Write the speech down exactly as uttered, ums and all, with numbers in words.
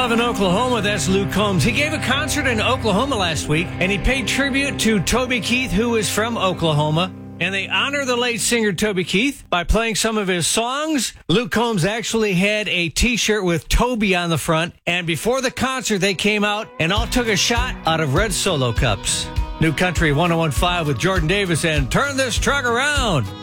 In Oklahoma, that's Luke Combs. He gave a concert in Oklahoma last week, and he paid tribute to Toby Keith, who is from Oklahoma. And they honor the late singer Toby Keith by playing some of his songs. Luke Combs actually had a T-shirt with Toby on the front. And before the concert, they came out and all took a shot out of red Solo cups. New Country one oh one point five with Jordan Davis and Turn This Truck Around.